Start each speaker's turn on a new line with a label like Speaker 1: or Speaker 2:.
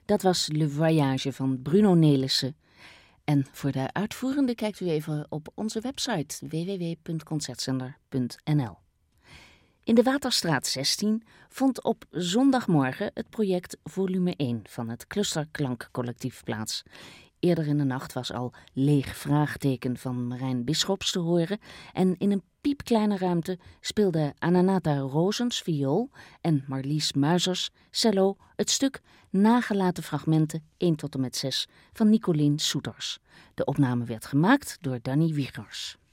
Speaker 1: Dat was Le Voyage van Bruno Nelissen. En voor de uitvoerende kijkt u even op onze website www.concertzender.nl. In de Waterstraat 16 vond op zondagmorgen het project volume 1 van het Clusterklankcollectief plaats. Eerder in de nacht was al Leeg Vraagteken van Marijn Bisschops te horen en in een piepkleine ruimte speelden Ananata Rozens viool en Marlies Muizers cello het stuk Nagelaten fragmenten 1 tot en met 6 van Nicolien Soeters. De opname werd gemaakt door Danny Wiegers.